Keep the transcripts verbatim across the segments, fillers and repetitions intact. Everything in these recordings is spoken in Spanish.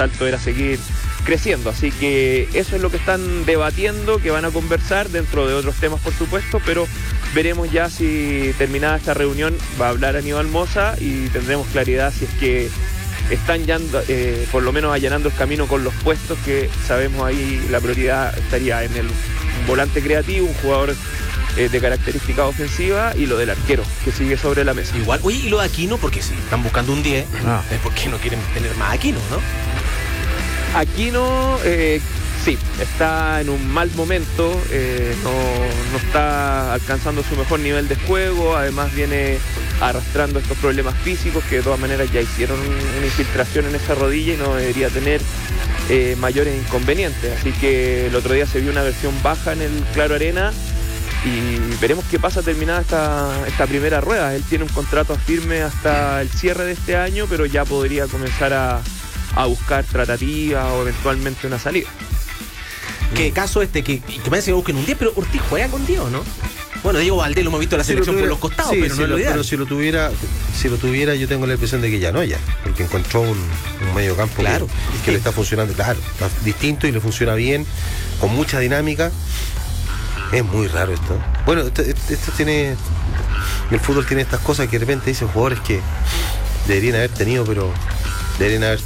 salto era seguir creciendo, así que eso es lo que están debatiendo, que van a conversar dentro de otros temas por supuesto, pero veremos ya si terminada esta reunión va a hablar Aníbal Mosa y tendremos claridad si es que están ya eh, por lo menos allanando el camino con los puestos, que sabemos ahí la prioridad estaría en el un volante creativo, un jugador eh, de característica ofensiva y lo del arquero, que sigue sobre la mesa. Igual, oye, y lo de Aquino, porque si están buscando un diez, ah. es porque no quieren tener más Aquino, ¿no? Aquino, eh, sí, está en un mal momento, eh, no, no está alcanzando su mejor nivel de juego, además viene arrastrando estos problemas físicos que de todas maneras ya hicieron una infiltración en esa rodilla y no debería tener eh, mayores inconvenientes, así que el otro día se vio una versión baja en el Claro Arena y veremos qué pasa terminada esta, esta primera rueda. Él tiene un contrato firme hasta el cierre de este año, pero ya podría comenzar a a buscar tratativas o eventualmente una salida. ¿Qué caso este que, que me hace que busquen un diez, pero Ortiz juega con diez, ¿no? Bueno, Diego Valdés lo hemos visto en la si selección tuviera, por los costados, sí, pero si no es lo ideal. Pero si lo tuviera, si lo tuviera, yo tengo la impresión de que ya no, ya, porque encontró un, un medio campo claro, que, que le está funcionando, claro, está distinto y le funciona bien, con mucha dinámica. Es muy raro esto. Bueno, esto, esto tiene, el fútbol tiene estas cosas que de repente dicen jugadores que deberían haber tenido, pero deberían haber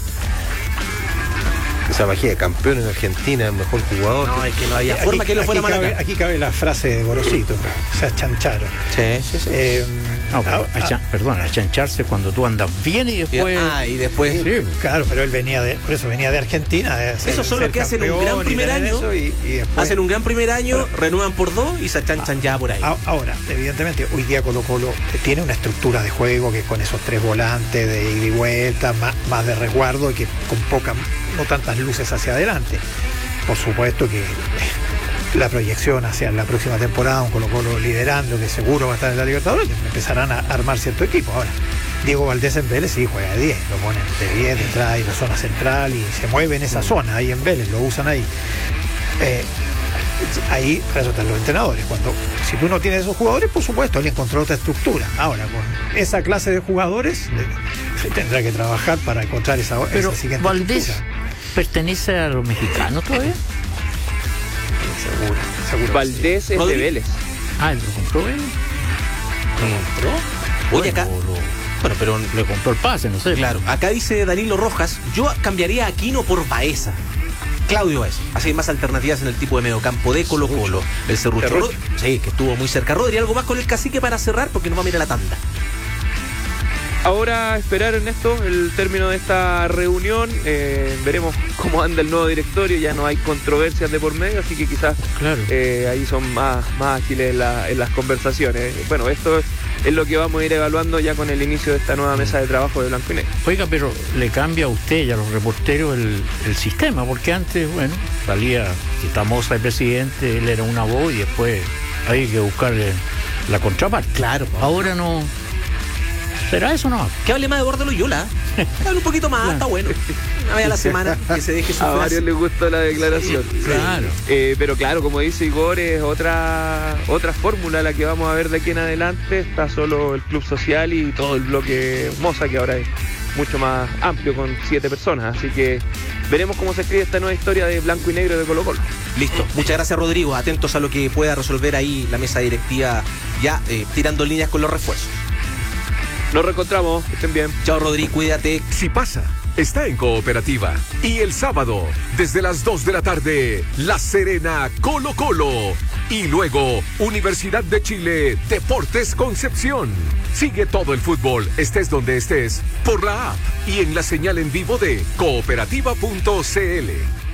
esa magia de campeón en Argentina, el mejor jugador. No, es que no había aquí, forma que lo fuera aquí, mal cabe, aquí cabe la frase de Gorosito, o sea, chancharon. Sí, sí, sí. Eh, no, pero, ah, achan, perdón, achancharse cuando tú andas bien y después... Ah, y después... Sí, claro, pero él venía de, por eso venía de Argentina. De ser, eso son los que hacen un gran primer año, y, y después, hacen un gran primer año, pero, renuevan por dos y se achanchan ah, ya por ahí. Ahora, evidentemente, hoy día Colo Colo tiene una estructura de juego que con esos tres volantes de ida y vuelta, más, más de resguardo y que con poca, no tantas luces hacia adelante. Por supuesto que la proyección hacia la próxima temporada, un Colo Colo liderando, que seguro va a estar en la Libertadores, empezarán a armar cierto equipo. Ahora, Diego Valdés en Vélez sí juega de diez, lo ponen de diez detrás y la zona central y se mueve en esa zona, ahí en Vélez, lo usan ahí. Eh, ahí para eso están los entrenadores. Cuando, si tú no tienes esos jugadores, por supuesto, él encontró otra estructura. Ahora, con esa clase de jugadores, se tendrá que trabajar para encontrar esa, Pero esa siguiente Valdés estructura. ¿Pertenece a los mexicanos todavía? Seguro, seguro. Valdés sí. es de Vélez. Ah, ¿lo compró él? ¿Lo compró? Oye, acá... Bueno, pero le compró el pase, no sé. Claro, acá dice Danilo Rojas, yo cambiaría a Aquino por Baeza. Claudio Baeza. Así hay más alternativas en el tipo de mediocampo de Colo Colo. El Cerrucho. Rod... Sí, que estuvo muy cerca. Rodri, ¿algo más con el cacique para cerrar? Porque nos va a mirar la tanda. Ahora esperar, Ernesto, el término de esta reunión, eh, veremos cómo anda el nuevo directorio, ya no hay controversias de por medio, así que quizás claro. eh, ahí son más, más ágiles en, la, en las conversaciones. Bueno, esto es, es lo que vamos a ir evaluando ya con el inicio de esta nueva mesa de trabajo de Blanco y Negro. Oiga, pero le cambia a usted y a los reporteros el, el sistema, porque antes, bueno, salía Tamosa de presidente, él era una voz y después hay que buscarle la contraparte. Claro. Ahora no... ¿Será eso o no? Que hable más de Eduardo Loyola. Hable un poquito más, claro. Está bueno. Una vez a la semana que se deje su A frase. varios les gustó la declaración. Sí, claro. Eh, pero claro, como dice Igor, es otra otra fórmula la que vamos a ver de aquí en adelante. Está solo el Club Social y todo el bloque Moza, que ahora es mucho más amplio con siete personas. Así que veremos cómo se escribe esta nueva historia de Blanco y Negro de Colo Colo. Listo. Muchas gracias, Rodrigo. Atentos a lo que pueda resolver ahí la mesa directiva, ya eh, tirando líneas con los refuerzos. Nos reencontramos, que estén bien. Chao, Rodri, cuídate. Si pasa, está en Cooperativa. Y el sábado, desde las dos de la tarde, La Serena, Colo Colo. Y luego, Universidad de Chile, Deportes Concepción. Sigue todo el fútbol, estés donde estés, por la app y en la señal en vivo de cooperativa punto c l.